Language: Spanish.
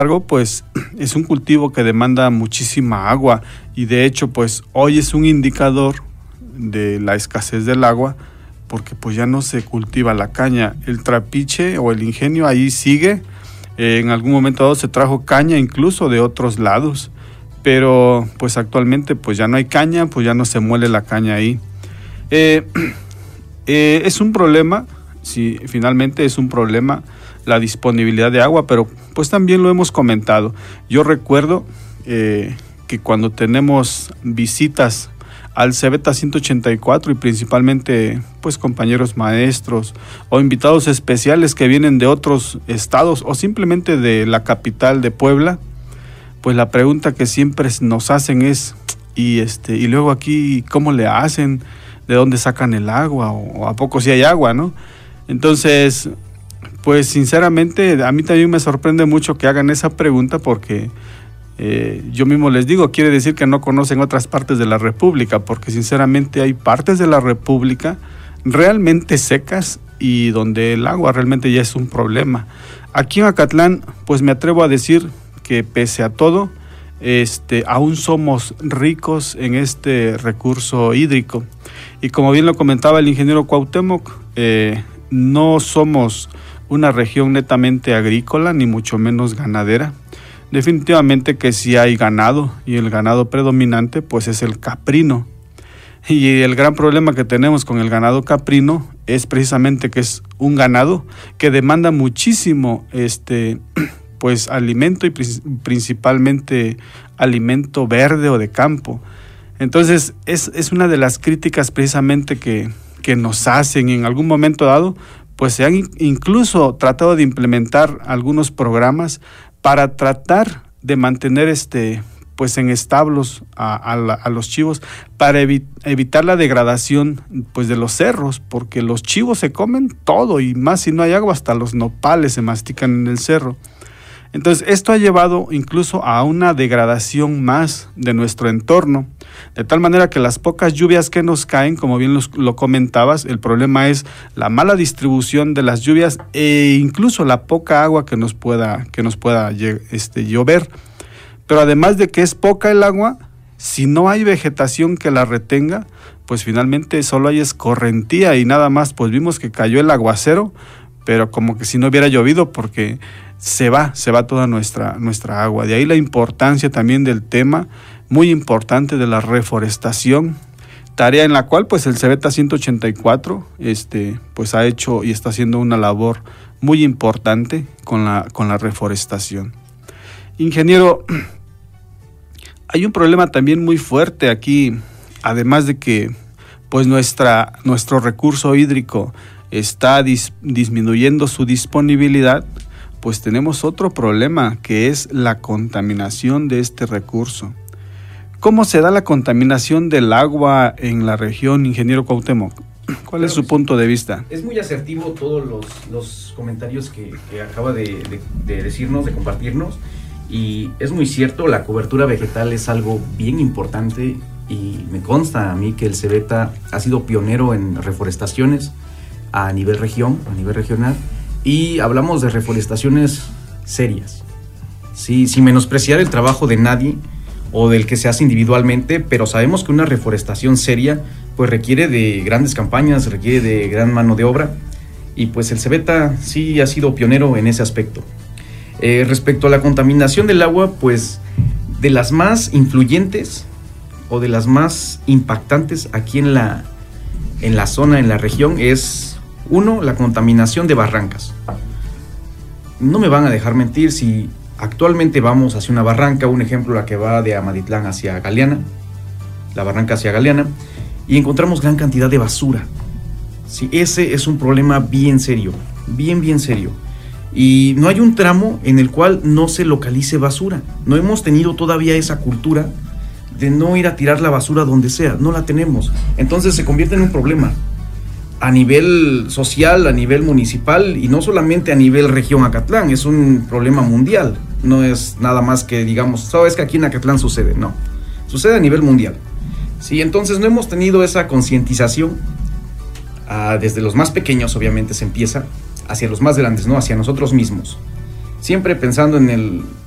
Pues es un cultivo que demanda muchísima agua y de hecho pues hoy es un indicador de la escasez del agua porque pues ya no se cultiva la caña. El trapiche o el ingenio ahí sigue. En algún momento dado se trajo caña incluso de otros lados, pero pues actualmente pues ya no hay caña, pues ya no se muele la caña ahí. Es un problema, sí, finalmente es un problema la disponibilidad de agua, pero pues también lo hemos comentado. Yo recuerdo que cuando tenemos visitas al Cebeta 184 y principalmente pues compañeros maestros o invitados especiales que vienen de otros estados o simplemente de la capital de Puebla, pues la pregunta que siempre nos hacen es y luego aquí ¿cómo le hacen? ¿De dónde sacan el agua? ¿O a poco sí hay agua, no? Entonces, pues sinceramente a mí también me sorprende mucho que hagan esa pregunta porque yo mismo les digo, quiere decir que no conocen otras partes de la República, porque sinceramente hay partes de la República realmente secas y donde el agua realmente ya es un problema. Aquí en Acatlán, pues me atrevo a decir que pese a todo, aún somos ricos en este recurso hídrico. Y como bien lo comentaba el ingeniero Cuauhtémoc, no somos una región netamente agrícola, ni mucho menos ganadera. Definitivamente que sí hay ganado, y el ganado predominante pues es el caprino. Y el gran problema que tenemos con el ganado caprino es precisamente que es un ganado que demanda muchísimo pues alimento y principalmente alimento verde o de campo. Entonces es una de las críticas precisamente que nos hacen en algún momento dado, pues se han incluso tratado de implementar algunos programas para tratar de mantener pues en establos a los chivos para evitar la degradación pues de los cerros, porque los chivos se comen todo y más si no hay agua, hasta los nopales se mastican en el cerro. Entonces esto ha llevado incluso a una degradación más de nuestro entorno, de tal manera que las pocas lluvias que nos caen, como bien lo comentabas, el problema es la mala distribución de las lluvias e incluso la poca agua que nos pueda llover. Pero además de que es poca el agua, si no hay vegetación que la retenga, pues finalmente solo hay escorrentía y nada más. Pues vimos que cayó el aguacero, pero como que si no hubiera llovido, porque se va toda nuestra agua. De ahí la importancia también del tema, muy importante, de la reforestación, tarea en la cual pues el Cebeta 184 pues ha hecho y está haciendo una labor muy importante con la reforestación. Ingeniero, hay un problema también muy fuerte aquí, además de que pues nuestro recurso hídrico está disminuyendo su disponibilidad, pues tenemos otro problema, que es la contaminación de este recurso. ¿Cómo se da la contaminación del agua en la región, ingeniero Cuauhtémoc? ¿Cuál es su punto de vista? Es muy asertivo todos los comentarios que acaba de decirnos, de compartirnos, y es muy cierto, la cobertura vegetal es algo bien importante y me consta a mí que el Cebeta ha sido pionero en reforestaciones a nivel regional, y hablamos de reforestaciones serias, ¿sí? Sin menospreciar el trabajo de nadie o del que se hace individualmente, pero sabemos que una reforestación seria pues requiere de grandes campañas, requiere de gran mano de obra, y pues el Cebeta sí ha sido pionero en ese aspecto. Respecto a la contaminación del agua, pues de las más influyentes o de las más impactantes aquí en la zona, en la región, es uno, la contaminación de barrancas. No me van a dejar mentir, si actualmente vamos hacia una barranca, un ejemplo, la que va de Amatitlán hacia Galeana, la barranca hacia Galeana, y encontramos gran cantidad de basura. Sí, ese es un problema bien serio, bien serio. Y no hay un tramo en el cual no se localice basura. No hemos tenido todavía esa cultura de no ir a tirar la basura donde sea, no la tenemos. Entonces se convierte en un problema a nivel social, a nivel municipal, y no solamente a nivel región Acatlán, es un problema mundial. No es nada más que digamos, sabes que aquí en Acatlán sucede, no, sucede a nivel mundial. Sí, entonces no hemos tenido esa concientización. Desde los más pequeños obviamente se empieza, hacia los más grandes, ¿no? Hacia nosotros mismos. Siempre pensando en